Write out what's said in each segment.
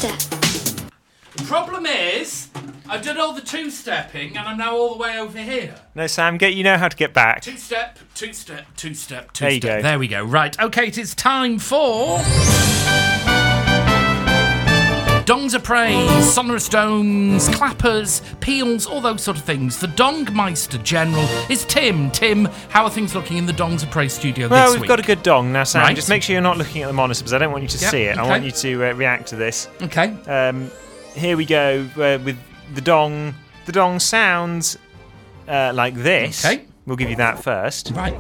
two-step. The problem is, I've done all the two-stepping and I'm now all the way over here. No, Sam, you know how to get back. Two-step, two-step, two-step, two-step. There you go. There we go. Right, okay, it is time for... Dongs of praise, sonorous domes, clappers, peals, all those sort of things. The Dongmeister General is Tim. Tim, how are things looking in the Dongs of Praise studio this week? Well, we've got a good dong. Now, Sam, Right. just make sure you're not looking at the monitor because I don't want you to see it. okay. I want you to react to this. Okay. Here we go with the dong. The dong sounds like this. Okay. We'll give you that first. Right.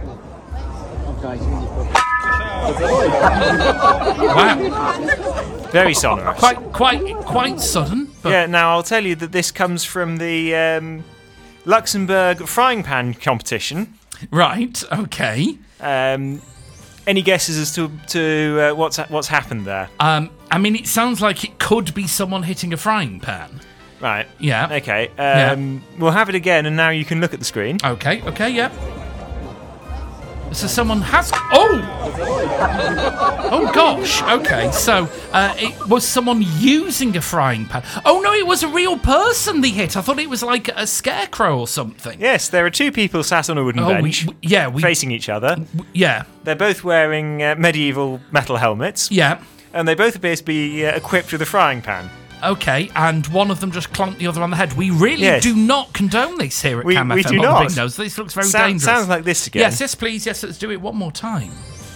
Wow. Very sonorous. Quite sudden. But Yeah, now I'll tell you that this comes from the Luxembourg frying pan competition. Right, okay. Any guesses as to what's happened there? I mean, it sounds like it could be someone hitting a frying pan. Right. Yeah. Okay. Yeah. We'll have it again, and now you can look at the screen. Okay, yeah. So someone has... Oh! Oh, gosh. Okay, so it was someone using a frying pan. Oh, no, it was a real person they hit. I thought it was like a scarecrow or something. Yes, there are two people sat on a wooden bench, facing each other. Yeah. They're both wearing medieval metal helmets. Yeah. And they both appear to be equipped with a frying pan. Okay, and one of them just clunked the other on the head. We really do not condone this here at Cam we FM do on not. The Big Nose. This looks very dangerous. Sounds like this again. Yes, please. Yes, let's do it one more time.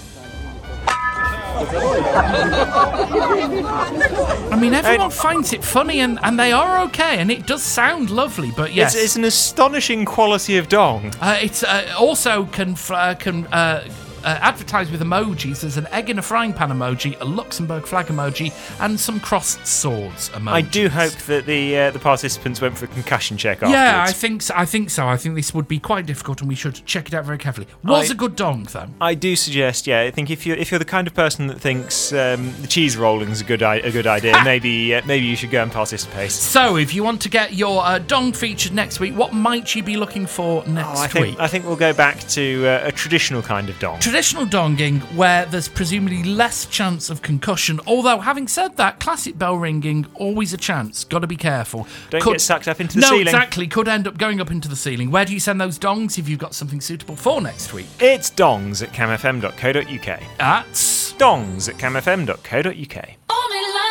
I mean, everyone finds it funny, and they are okay, and it does sound lovely, but yes. It's an astonishing quality of dong. It's also can advertise with emojis. There's an egg in a frying pan emoji, a Luxembourg flag emoji, and some crossed swords emojis. I do hope that the participants went for a concussion check afterwards. Yeah, I think so. I think this would be quite difficult, and we should check it out very carefully. Was a good dong, though. I do suggest, I think if you're the kind of person that thinks the cheese rolling is a good idea, maybe you should go and participate. So, if you want to get your dong featured next week, what might you be looking for next week? I think we'll go back to a traditional kind of dong. Traditional donging, where there's presumably less chance of concussion. Although, having said that, classic bell ringing, always a chance. Got to be careful. Don't get sucked up into the ceiling. No, exactly. Could end up going up into the ceiling. Where do you send those dongs if you've got something suitable for next week? It's dongs@camfm.co.uk. That's dongs@camfm.co.uk.